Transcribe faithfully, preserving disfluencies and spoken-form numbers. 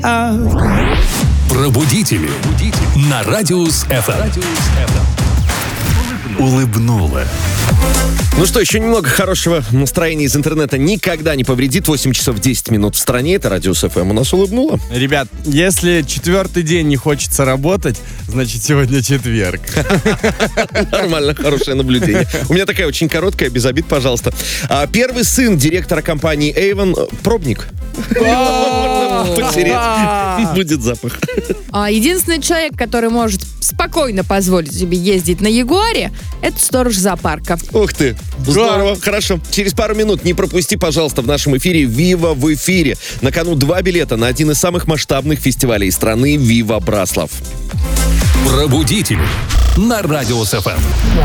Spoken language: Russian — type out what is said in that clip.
Пробудители на Радиус эф эм. Улыбнула. Ну что, еще немного хорошего настроения из интернета никогда не повредит. восемь часов десять минут в стране. Это Радиус эф эм у нас улыбнуло. Ребят, если четвертый день не хочется работать, значит сегодня четверг. Нормально, хорошее наблюдение. У меня такая очень короткая, без обид, пожалуйста. А, первый сын директора компании Avon — пробник. Можно потереть. Будет запах. А единственный человек, который может спокойно позволить себе ездить на Ягуаре, это сторож зоопарка. Ух ты, здорово, хорошо. Через пару минут не пропусти, пожалуйста, в нашем эфире «Вива в эфире». На кону два билета на один из самых масштабных фестивалей страны «Вива Браслав». Пробудители на Радиус эф эм.